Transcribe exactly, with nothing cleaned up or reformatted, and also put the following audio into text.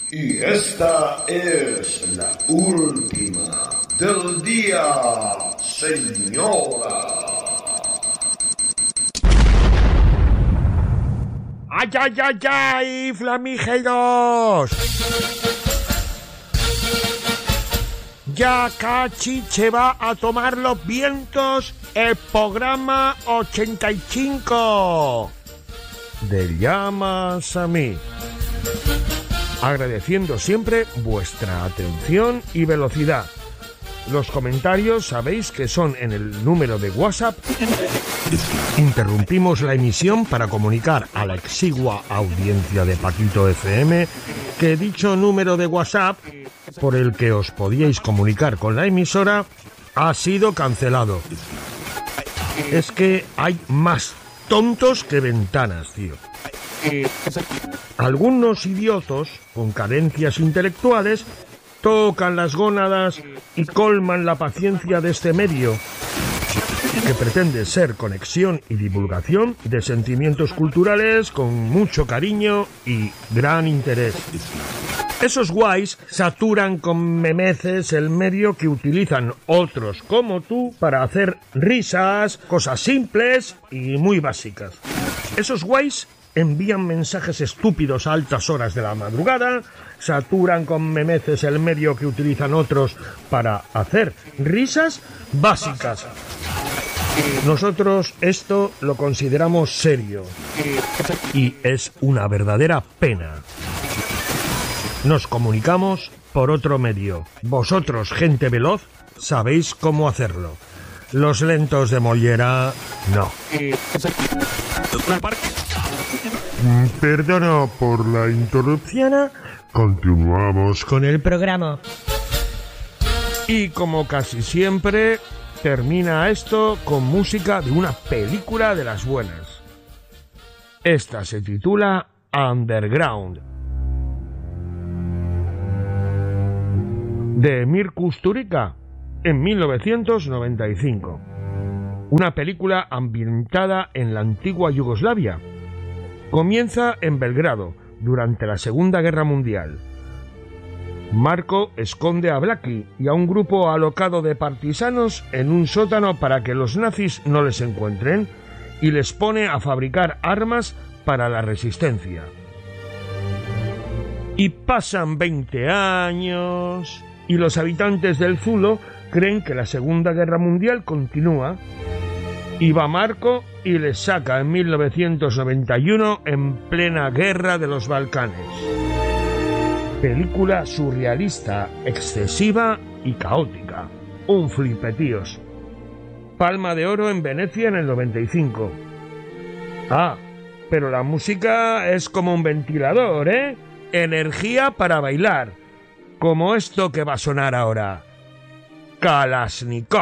Y esta es la última del día, señora. ¡Ay, ay, ay, ay, flamígeros! Ya casi se va a tomar los vientos el programa ochenta y cinco de Llamas a mí. Agradeciendo siempre vuestra atención y velocidad. Los comentarios sabéis que son en el número de WhatsApp. Interrumpimos la emisión para comunicar a la exigua audiencia de Paquito F M que dicho número de WhatsApp, por el que os podíais comunicar con la emisora, ha sido cancelado. Es que hay más tontos que ventanas, tío. Algunos idiotos con carencias intelectuales tocan las gónadas y colman la paciencia de este medio, que pretende ser conexión y divulgación de sentimientos culturales con mucho cariño y gran interés. Esos guays saturan con memeces el medio que utilizan otros como tú para hacer risas, cosas simples y muy básicas. Esos guays envían mensajes estúpidos a altas horas de la madrugada, saturan con memeces el medio que utilizan otros para hacer risas básicas. Nosotros esto lo consideramos serio y es una verdadera pena. Nos comunicamos por otro medio. Vosotros, gente veloz, sabéis cómo hacerlo. Los lentos de mollera, no. Perdona por la interrupción. Continuamos con el programa. Y como casi siempre, termina esto con música de una película de las buenas. Esta se titula Underground, de Emir Kusturica, en mil novecientos noventa y cinco. Una película ambientada en la antigua Yugoslavia. Comienza en Belgrado, durante la Segunda Guerra Mundial. Marko esconde a Blackie y a un grupo alocado de partisanos en un sótano para que los nazis no les encuentren, y les pone a fabricar armas para la resistencia. Y pasan veinte años, y los habitantes del Zulo creen que la Segunda Guerra Mundial continúa, y va Marko y les saca en mil novecientos noventa y uno en plena guerra de los Balcanes. Película surrealista, excesiva y caótica. Un flipe, tíos. Palma de Oro en Venecia en el noventa y cinco. Ah, pero la música es como un ventilador, ¿eh? Energía para bailar. Como esto que va a sonar ahora. Kalashnikov.